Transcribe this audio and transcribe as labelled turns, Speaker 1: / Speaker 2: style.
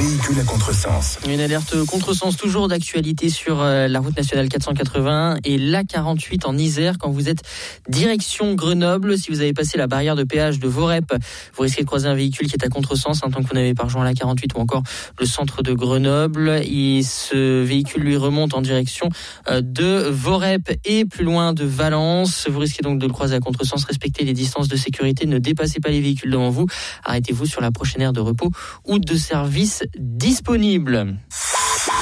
Speaker 1: véhicule à contresens.
Speaker 2: Une alerte contresens toujours d'actualité sur la route nationale 480 et l'A48 en Isère quand vous êtes direction Grenoble. Si vous avez passé la barrière de péage de Vorep, vous risquez de croiser un véhicule qui est à contresens tant que vous n'avez pas rejoint l'A48 ou encore le centre de Grenoble. Et ce véhicule lui remonte en direction de Vorep et plus loin de Valence. Vous risquez donc de le croiser à contresens. Respectez les distances de sécurité, ne dépassez pas les véhicules devant vous. Arrêtez-vous sur la prochaine aire de repos ou de service disponible.